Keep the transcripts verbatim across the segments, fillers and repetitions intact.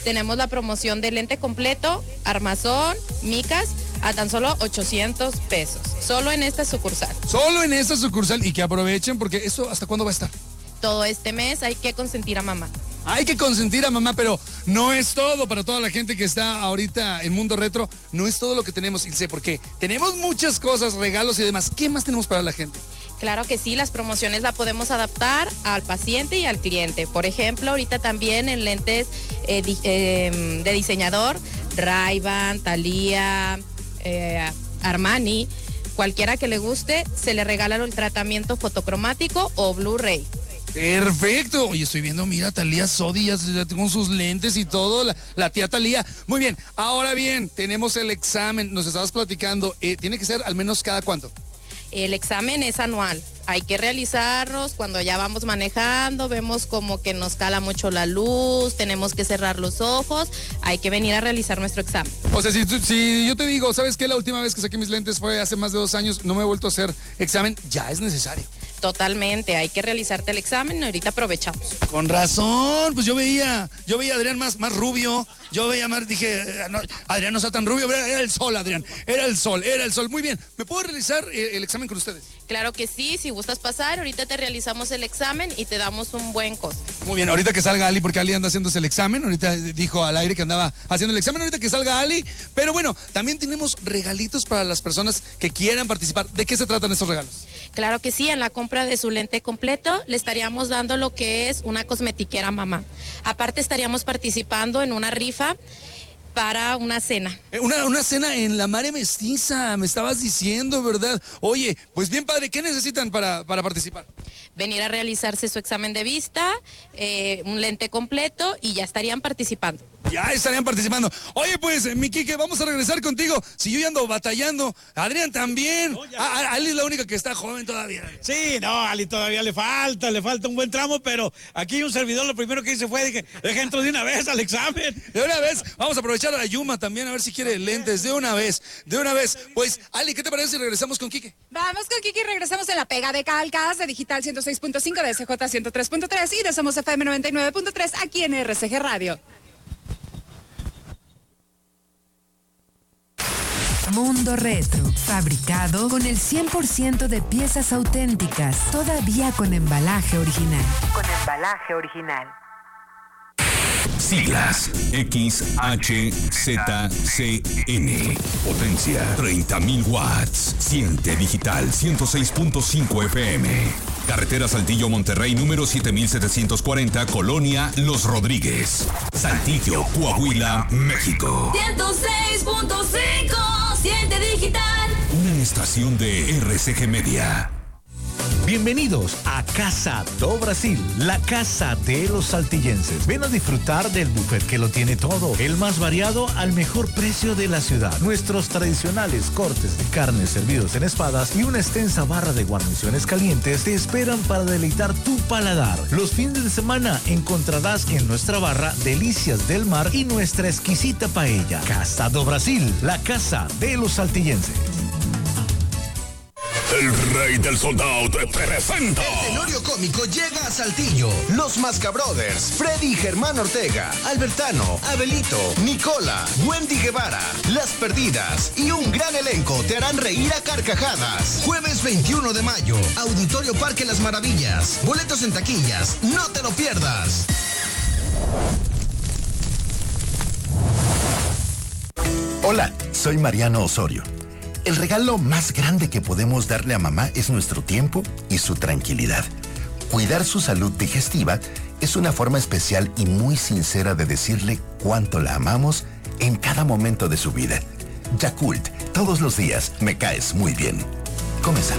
tenemos la promoción de lente completo, armazón, micas, a tan solo ochocientos pesos. Solo en esta sucursal. Solo en esta sucursal, y que aprovechen porque esto, ¿hasta cuándo va a estar? Todo este mes hay que consentir a mamá. Hay que consentir a mamá, pero no es todo para toda la gente que está ahorita en Mundo Retro. No es todo lo que tenemos, Ilse, porque tenemos muchas cosas, regalos y demás. ¿Qué más tenemos para la gente? Claro que sí, las promociones las podemos adaptar al paciente y al cliente. Por ejemplo, ahorita también en lentes eh, di, eh, de diseñador, Ray-Ban, Thalia, eh, Armani, cualquiera que le guste, se le regala el tratamiento fotocromático o Blu-ray. Perfecto. Oye, estoy viendo, mira, Thalia Sodi, ya, ya con sus lentes y todo, la, la tía Thalia. Muy bien, ahora bien, tenemos el examen, nos estabas platicando, eh, ¿tiene que ser al menos cada cuánto? El examen es anual, hay que realizarlos cuando ya vamos manejando, vemos como que nos cala mucho la luz, tenemos que cerrar los ojos, hay que venir a realizar nuestro examen. O sea, si, si yo te digo, ¿sabes qué? La última vez que saqué mis lentes fue hace más de dos años, no me he vuelto a hacer examen, ya es necesario. Totalmente, hay que realizarte el examen y ahorita aprovechamos. Con razón, pues yo veía, yo veía a Adrián más, más rubio, yo veía más, dije, no, Adrián no está tan rubio, era, era el sol, Adrián, era el sol, era el sol. Muy bien, ¿me puedo realizar el, el examen con ustedes? Claro que sí, si gustas pasar, ahorita te realizamos el examen y te damos un buen costo. Muy bien, ahorita que salga Ali, porque Ali anda haciéndose el examen, ahorita dijo al aire que andaba haciendo el examen, ahorita que salga Ali, pero bueno, también tenemos regalitos para las personas que quieran participar. ¿De qué se tratan estos regalos? Claro que sí, en la compra de su lente completo le estaríamos dando lo que es una cosmetiquera mamá. Aparte estaríamos participando en una rifa para una cena. Una, una cena en la Mare Mestiza, me estabas diciendo, ¿verdad? Oye, pues bien padre, ¿qué necesitan para, para participar? Venir a realizarse su examen de vista, eh, un lente completo y ya estarían participando. Ya estarían participando. Oye, pues, mi Quique, vamos a regresar contigo. Si yo ya ando batallando, Adrián también. No, a, a, Ali es la única que está joven todavía. Sí, no, a Ali todavía le falta, le falta un buen tramo, pero aquí un servidor lo primero que hice fue, dije, deja entro de una vez al examen. De una vez, vamos a aprovechar a Yuma también, a ver si quiere lentes, de una vez, de una vez. Pues, Ali, ¿qué te parece si regresamos con Quique? Vamos con Quique y regresamos en la pega de Calcas, de Digital ciento seis punto cinco, de S J ciento tres punto tres y de Somos F M noventa y nueve punto tres aquí en R C G Radio. Mundo Retro, fabricado con el cien por ciento de piezas auténticas, todavía con embalaje original. Con embalaje original. Siglas X H Z C N. Potencia treinta mil watts. Siente Digital ciento seis punto cinco F M. Carretera Saltillo Monterrey número siete mil setecientos cuarenta, Colonia Los Rodríguez, Saltillo, Coahuila, México. ciento seis punto cinco, Siente Digital. Una estación de R C G Media. Bienvenidos a Casa do Brasil, la casa de los saltillenses. Ven a disfrutar del buffet que lo tiene todo, el más variado al mejor precio de la ciudad. Nuestros tradicionales cortes de carne servidos en espadas y una extensa barra de guarniciones calientes te esperan para deleitar tu paladar. Los fines de semana encontrarás en nuestra barra delicias del mar y nuestra exquisita paella. Casa do Brasil, la casa de los saltillenses. El rey del soldado te presenta. El Tenorio Cómico llega a Saltillo. Los Mascabrothers, Freddy y Germán Ortega, Albertano, Abelito, Nicola, Wendy Guevara, Las Perdidas y un gran elenco te harán reír a carcajadas. Jueves veintiuno de mayo, Auditorio Parque Las Maravillas. Boletos en taquillas, no te lo pierdas. Hola, soy Mariano Osorio. El regalo más grande que podemos darle a mamá es nuestro tiempo y su tranquilidad. Cuidar su salud digestiva es una forma especial y muy sincera de decirle cuánto la amamos en cada momento de su vida. Yakult, todos los días me caes muy bien. Come sano.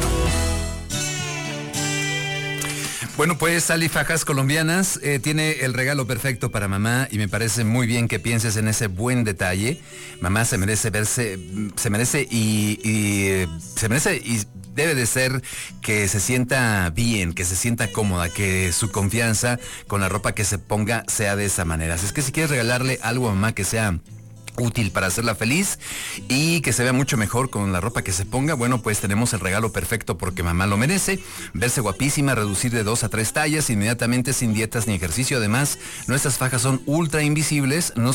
Bueno, pues Ali Fajas Colombianas eh, tiene el regalo perfecto para mamá y me parece muy bien que pienses en ese buen detalle. Mamá se merece verse, se merece y, y se merece y debe de ser que se sienta bien, que se sienta cómoda, que su confianza con la ropa que se ponga sea de esa manera. Así es que si quieres regalarle algo a mamá que sea útil para hacerla feliz y que se vea mucho mejor con la ropa que se ponga, bueno, pues tenemos el regalo perfecto porque mamá lo merece. Verse guapísima, reducir de dos a tres tallas inmediatamente sin dietas ni ejercicio. Además, nuestras fajas son ultra invisibles, no